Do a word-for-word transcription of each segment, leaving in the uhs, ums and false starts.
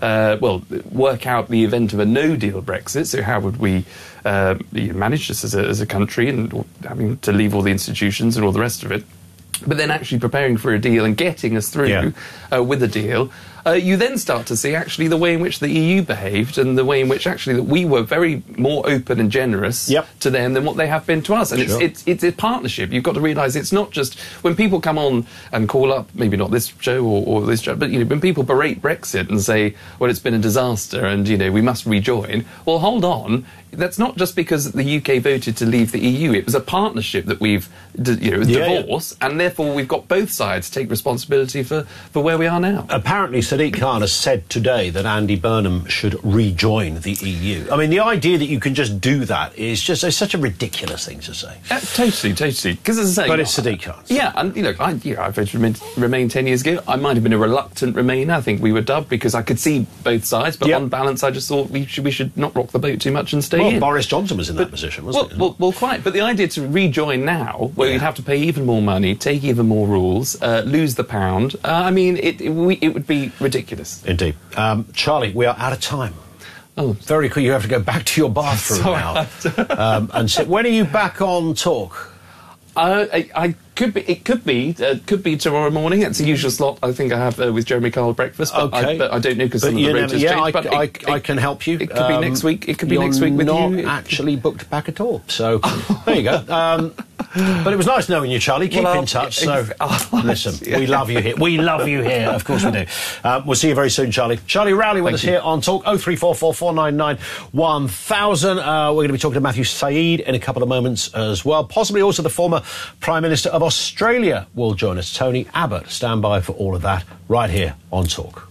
uh, well, work out the event of a no-deal Brexit. So how would we uh, manage this as a, as a country, and having to leave all the institutions and all the rest of it? But then actually preparing for a deal and getting us through yeah. uh, with a deal, uh, you then start to see actually the way in which the E U behaved, and the way in which actually that we were very more open and generous yep. to them than what they have been to us. And sure. it's, it's, it's a partnership. You've got to realise it's not just when people come on and call up, maybe not this show or, or this show, but you know, when people berate Brexit and say, well, it's been a disaster and, you know, we must rejoin, well, hold on. That's not just because the U K voted to leave the E U. It was a partnership that we've, you know, yeah, divorced, yeah. and therefore we've got both sides take responsibility for, for where we are now. Apparently, Sadiq Khan has said today that Andy Burnham should rejoin the E U. I mean, the idea that you can just do that is just it's such a ridiculous thing to say. Uh, totally, totally. Because as I say, but it's Sadiq Khan. Yeah, and you know, I, you know, I voted to remain, remain ten years ago. I might have been a reluctant Remainer. I think we were dubbed because I could see both sides. But yep. on balance, I just thought we should we should not rock the boat too much and stay well, in. Boris Johnson was in but, that position, wasn't well, he? Well, well, quite. But the idea to rejoin now, where yeah. you'd have to pay even more money, take even more rules, uh, lose the pound. Uh, I mean, it it, we, it would be ridiculous. Indeed, um, Charlie, we are out of time. Oh, very quick. You have to go back to your bathroom now. um, and so, when are you back on Talk? Uh, I, I could be. It could be. Uh, could be tomorrow morning. It's the usual slot. I think I have uh, with Jeremy Kyle breakfast. But okay, I, but I don't know because some of the never, rotors yeah, changed. I, But I, it, I it, can help you. It could um, be next week. It could be you're next week with not you. actually booked back at all. So there you go. Um, but it was nice knowing you, Charlie. Keep well, in touch. Uh, so uh, listen, yeah. we love you here. We love you here. Of course we do. Um, we'll see you very soon, Charlie. Charlie Rowley with Thank us you. here on Talk. Oh three four four four nine nine one thousand. Uh, we're going to be talking to Matthew Saeed in a couple of moments as well. Possibly also the former Prime Minister of Australia will join us. Tony Abbott. Stand by for all of that right here on Talk.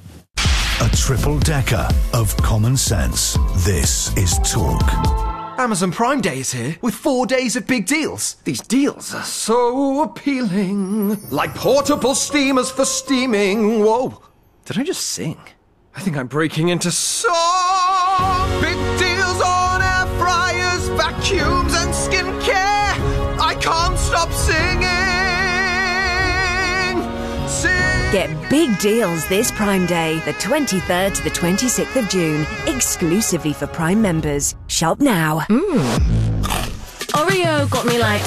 A triple decker of common sense. This is Talk. Amazon Prime Day is here with four days of big deals. These deals are so appealing. Like portable steamers for steaming. Whoa. Did I just sing? I think I'm breaking into song. Big deals on air fryers, vacuums and skincare. I can't stop singing. Sing. Get big deals this Prime Day, the twenty-third to the twenty-sixth of June, exclusively for Prime members. Shop now. Mmm. Oreo got me like